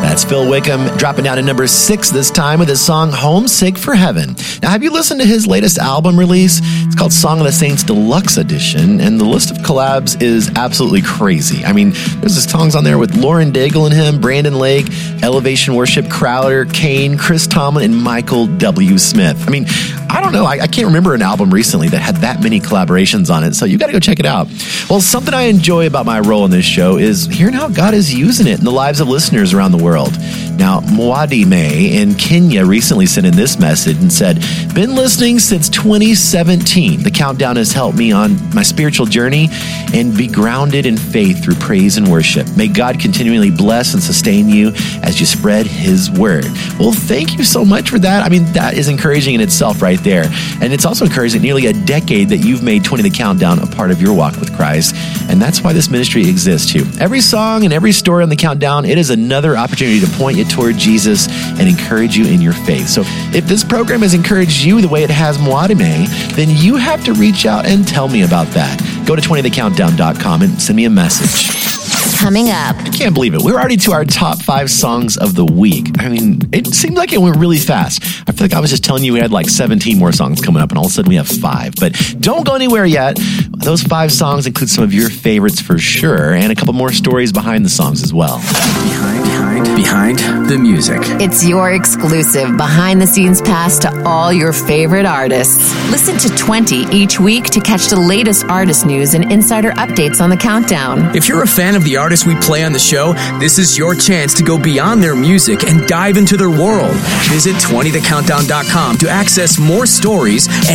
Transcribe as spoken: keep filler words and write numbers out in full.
That's Phil Wickham dropping down to number six this time with his song Homesick for Heaven. Now, have you listened to his latest album release? It's called Song of the Saints Deluxe Edition, and the list of collabs is absolutely crazy. I mean, there's this songs on there with Lauren Daigle and him, Brandon Lake, Elevation Worship, Crowder, Kane, Chris Tomlin, and Michael W. Smith. I mean, I don't know. I, I can't remember an album recently that had that many collaborations on it, so you got to go check it out. Well, something I enjoy about my role in this show is hearing how God is using it in the lives of listeners around the world. Now, Mwadime in Kenya recently sent in this message and said, been listening since twenty seventeen. The countdown has helped me on my spiritual journey and be grounded in faith through praise and worship. May God continually bless and sustain you as you spread his word. Well, thank you so much for that. I mean, that is encouraging in itself right there. And it's also encouraging nearly a decade that you've made twenty The Countdown a part of your walk with Christ. And that's why this ministry exists too. Every song and every story on The Countdown, it is another opportunity to point you toward Jesus and encourage you in your faith. So if this program has encouraged you the way it has Mwadime, then you have to reach out and tell me about that. Go to twenty the countdown dot com and send me a message. Coming up. I can't believe it. We're already to our top five songs of the week. I mean, it seemed like it went really fast. I feel like I was just telling you we had like seventeen more songs coming up, and all of a sudden we have five. But don't go anywhere yet. Those five songs include some of your favorites for sure, and a couple more stories behind the songs as well. Behind, behind, behind the music. It's your exclusive behind-the-scenes pass to all your favorite artists. Listen to twenty each week to catch the latest artist news and insider updates on The Countdown. If you're a fan of the artists we play on the show, this is your chance to go beyond their music and dive into their world. Visit twenty the countdown dot com to access more stories and